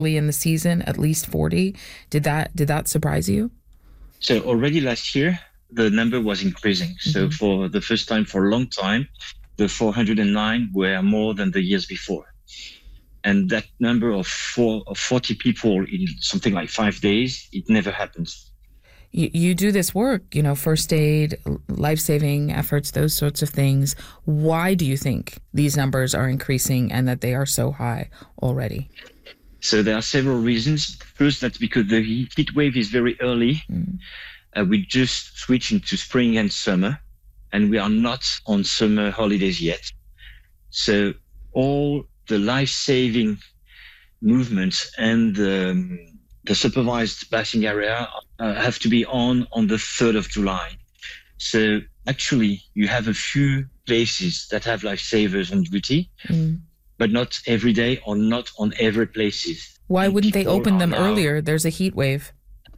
in the season, at least 40. Did that surprise you? So already last year, the number was increasing. So for the first time for a long time, the 409 were more than the years before. And that number of 40 people in something like 5 days, it never happens. You do this work, first aid, life-saving efforts, those sorts of things. Why do you think these numbers are increasing and that they are so high already? So there are several reasons. First, that's because the heat wave is very early. We just switched into spring and summer, and we are not on summer holidays yet. So all the life-saving movements and the supervised bathing area have to be on the 3rd of July. So actually, you have a few places that have lifesavers on duty, but not every day or not on every places. Why wouldn't they open them earlier? There's a heat wave.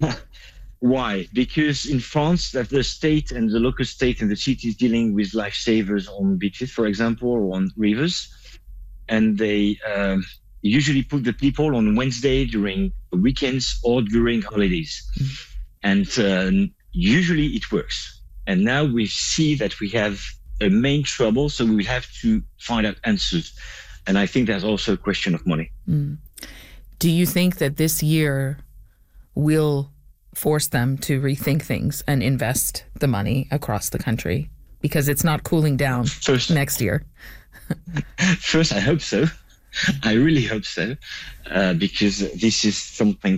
Why? Because in France, that the state and the local state and the city is dealing with lifesavers on beaches, for example, or on rivers, and they usually put the people on Wednesday during weekends or during holidays. And usually it works. And now we see that we have a main trouble, so we will have to find out answers. And I think there's also a question of money. Do you think that this year will force them to rethink things and invest the money across the country? Because it's not cooling down next year. First, I hope so. I really hope so, because this is something,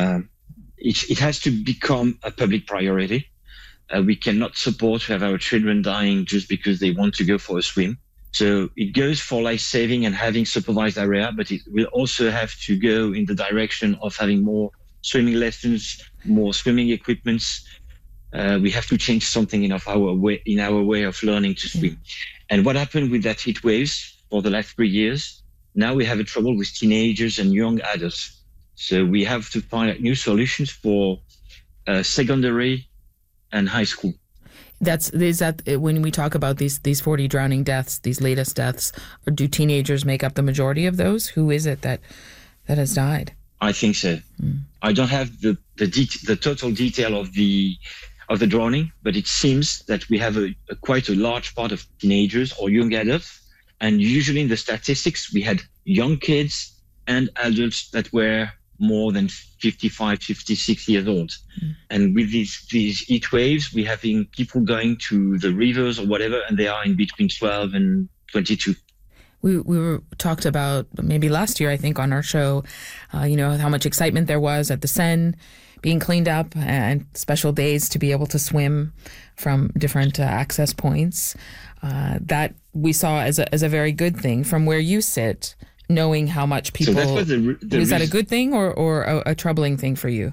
it has to become a public priority. We cannot support to have our children dying just because they want to go for a swim. So it goes for life-saving and having supervised area, but it will also have to go in the direction of having more swimming lessons, more swimming equipments. We have to change something in our way of learning to swim. And what happened with that heat waves for the last 3 years? Now we have a trouble with teenagers and young adults. So we have to find out new solutions for secondary and high school. Is that when we talk about these 40 drowning deaths, these latest deaths, or do teenagers make up the majority of those? Who is it that has died? I think so. I don't have the total detail of the drowning, but it seems that we have quite a large part of teenagers or young adults. And usually in the statistics, we had young kids and adults that were more than 55, 56 years old. And with these heat waves, we're having people going to the rivers or whatever, and they are in between 12 and 22. We were talked about maybe last year, I think, on our show, how much excitement there was at the Seine being cleaned up and special days to be able to swim from different access points. That we saw as a very good thing from where you sit, knowing how much people... So that was is that a good thing or a troubling thing for you?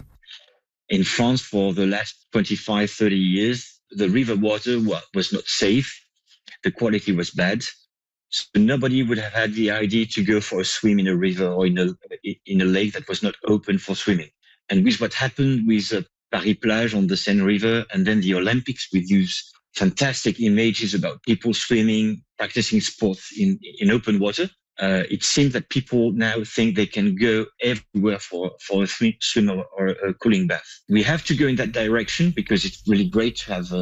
In France, for the last 25, 30 years, the river water was not safe. The quality was bad. So nobody would have had the idea to go for a swim in a river or in a lake that was not open for swimming. And with what happened with Paris Plage on the Seine River and then the Olympics, we use fantastic images about people swimming, practicing sports in open water. It seems that people now think they can go everywhere for a swim or a cooling bath. We have to go in that direction because it's really great to have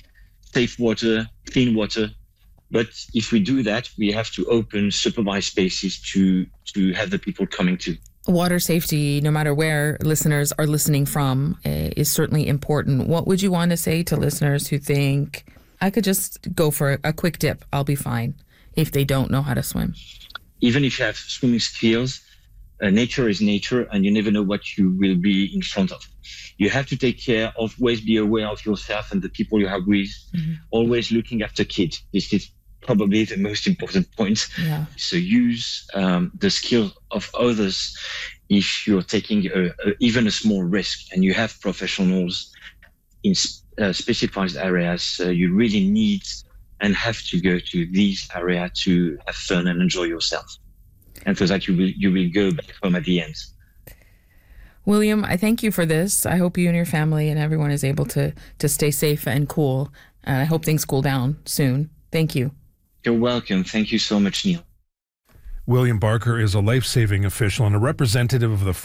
safe water, clean water. But if we do that, we have to open supervised spaces to have the people coming to. Water safety, no matter where listeners are listening from, is certainly important. What would you want to say to listeners who think, I could just go for a quick dip, I'll be fine, if they don't know how to swim? Even if you have swimming skills, nature is nature, and you never know what you will be in front of. You have to take care of, always be aware of yourself and the people you have with, always looking after kids. This is probably the most important point. Yeah. So use the skill of others if you're taking even a small risk and you have professionals in specified areas. You really need and have to go to these areas to have fun and enjoy yourself. And for that, you will go back home at the end. William, I thank you for this. I hope you and your family and everyone is able to stay safe and cool. And I hope things cool down soon. Thank you. You're welcome. Thank you so much, Neil. William Barker is a life-saving official and a representative of the